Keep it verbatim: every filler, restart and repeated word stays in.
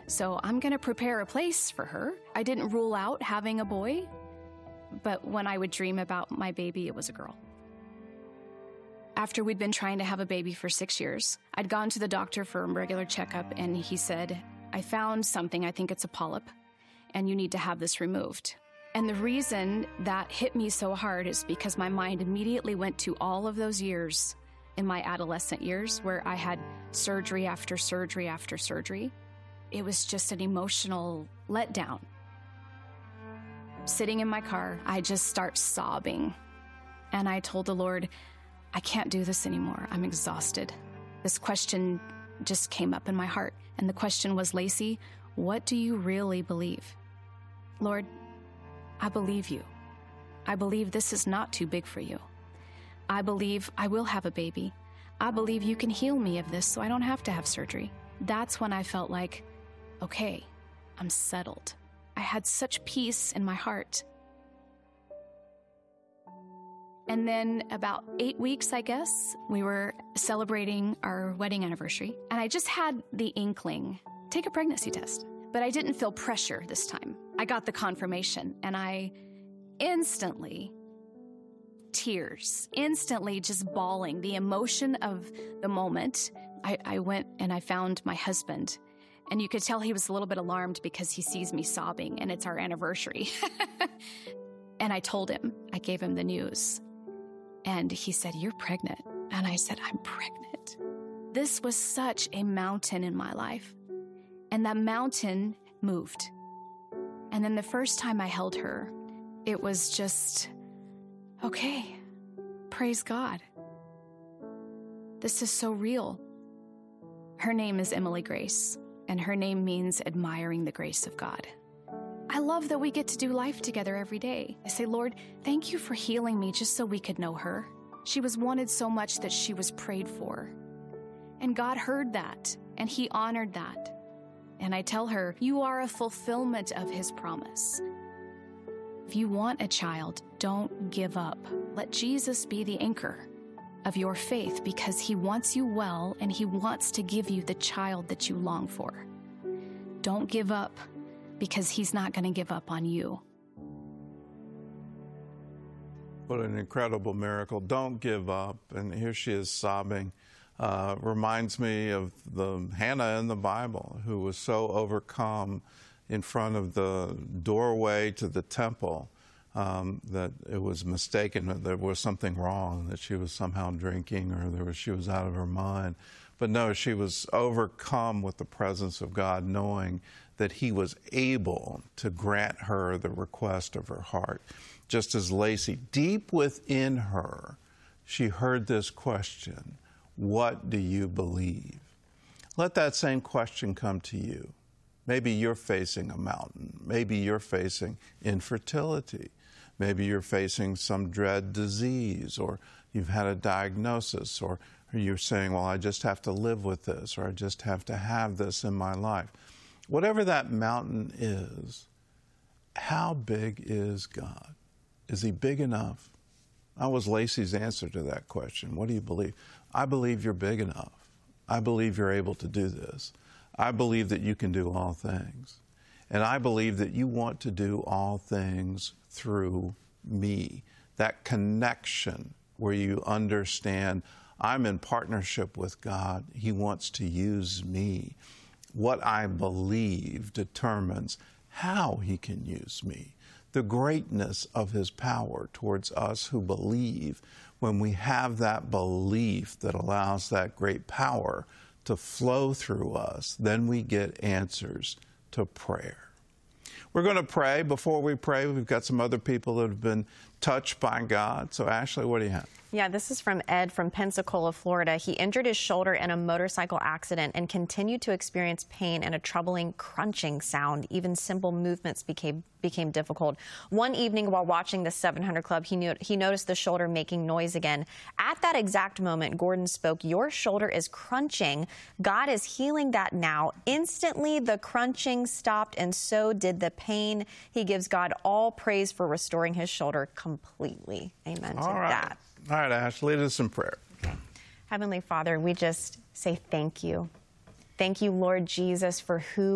So I'm going to prepare a place for her. I didn't rule out having a boy, but when I would dream about my baby, it was a girl. After we'd been trying to have a baby for six years, I'd gone to the doctor for a regular checkup, and he said, I found something, I think it's a polyp, and you need to have this removed. And the reason that hit me so hard is because my mind immediately went to all of those years in my adolescent years where I had surgery after surgery after surgery. It was just an emotional letdown. Sitting in my car, I just start sobbing. And I told the Lord, I can't do this anymore. I'm exhausted. This question just came up in my heart. And the question was, Lacey, what do you really believe? Lord, I believe you. I believe this is not too big for you. I believe I will have a baby. I believe you can heal me of this so I don't have to have surgery. That's when I felt like, okay, I'm settled. I had such peace in my heart. And then about eight weeks, I guess, we were celebrating our wedding anniversary. And I just had the inkling, take a pregnancy test. But I didn't feel pressure this time. I got the confirmation, and I instantly, tears, instantly just bawling, the emotion of the moment. I, I went and I found my husband, and you could tell he was a little bit alarmed because he sees me sobbing, and it's our anniversary. And I told him, I gave him the news. And he said, you're pregnant. And I said, I'm pregnant. This was such a mountain in my life. And that mountain moved. And then the first time I held her, it was just, okay, praise God. This is so real. Her name is Emily Grace, and her name means admiring the grace of God. I love that we get to do life together every day. I say, Lord, thank you for healing me just so we could know her. She was wanted so much that she was prayed for. And God heard that, and he honored that. And I tell her, you are a fulfillment of his promise. If you want a child, don't give up. Let Jesus be the anchor of your faith because he wants you well and he wants to give you the child that you long for. Don't give up because he's not going to give up on you. What an incredible miracle. Don't give up. And here she is sobbing. Uh, reminds me of the Hannah in the Bible, who was so overcome in front of the doorway to the temple um, that it was mistaken that there was something wrong, that she was somehow drinking or there was, she was out of her mind. But no, she was overcome with the presence of God, knowing that he was able to grant her the request of her heart. Just as Lacey, deep within her, she heard this question, what do you believe? Let that same question come to you. Maybe you're facing a mountain. Maybe you're facing infertility. Maybe you're facing some dread disease, or you've had a diagnosis, or you're saying, well, I just have to live with this, or I just have to have this in my life. Whatever that mountain is, how big is God? Is he big enough? That was Lacey's answer to that question. What do you believe? I believe you're big enough. I believe you're able to do this. I believe that you can do all things. And I believe that you want to do all things through me. That connection where you understand I'm in partnership with God. He wants to use me. What I believe determines how he can use me. The greatness of his power towards us who believe. When we have that belief that allows that great power to flow through us, then we get answers to prayer. We're going to pray. Before we pray, we've got some other people that have been touched by God. So, Ashley, what do you have? Yeah, this is from Ed from Pensacola, Florida. He injured his shoulder in a motorcycle accident and continued to experience pain and a troubling crunching sound. Even simple movements became became difficult. One evening while watching the seven hundred Club, he, knew, he noticed the shoulder making noise again. At that exact moment, Gordon spoke, your shoulder is crunching. God is healing that now. Instantly, the crunching stopped, and so did the pain. He gives God all praise for restoring his shoulder completely. Amen all to right. that. All right, Ash, lead us in prayer. Heavenly Father, we just say thank you. Thank you, Lord Jesus, for who